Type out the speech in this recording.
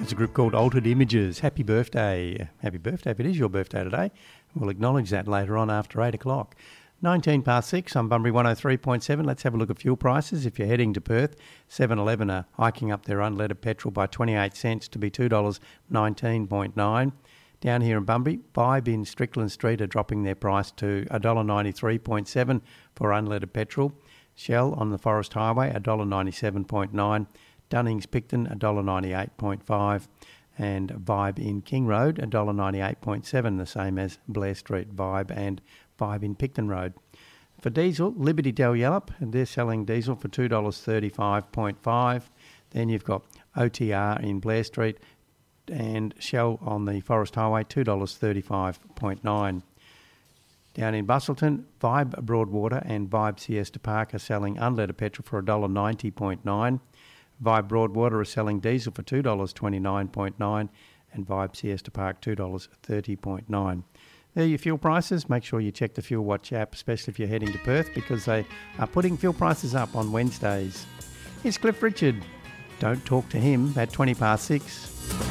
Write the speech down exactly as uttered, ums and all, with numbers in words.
It's a group called Altered Images. Happy birthday. Happy birthday if it is your birthday today. We'll acknowledge that later on after eight o'clock. nineteen past six on Bunbury one oh three point seven. Let's have a look at fuel prices. If you're heading to Perth, seven eleven are hiking up their unleaded petrol by twenty-eight cents to be two dollars nineteen point nine. Down here in Bunbury, Vibe in Strickland Street are dropping their price to one dollar ninety-three point seven for unleaded petrol. Shell on the Forest Highway, one dollar ninety-seven point nine. Dunnings Picton, one dollar ninety-eight point five. And Vibe in King Road, one dollar ninety-eight point seven, the same as Blair Street Vibe and Vibe in Picton Road. For diesel, Liberty Del Yallop, and they're selling diesel for two dollars thirty-five point five. Then you've got O T R in Blair Street and Shell on the Forest Highway, two dollars thirty-five point nine. Down in Bustleton, Vibe Broadwater and Vibe Siesta Park are selling unleaded petrol for one dollar ninety point nine. Vibe Broadwater is selling diesel for two dollars twenty-nine point nine and Vibe Siesta Park two dollars thirty point nine. There are your fuel prices. Make sure you check the Fuel Watch app, especially if you're heading to Perth, because they are putting fuel prices up on Wednesdays. Here's Cliff Richard. Don't talk to him at twenty past six.